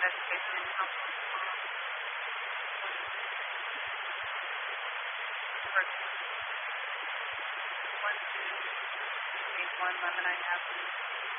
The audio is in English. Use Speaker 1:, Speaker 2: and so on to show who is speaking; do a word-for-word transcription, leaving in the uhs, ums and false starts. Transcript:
Speaker 1: investigation and counsel tomorrow. One, two, eight, one, Lemonade Avenue.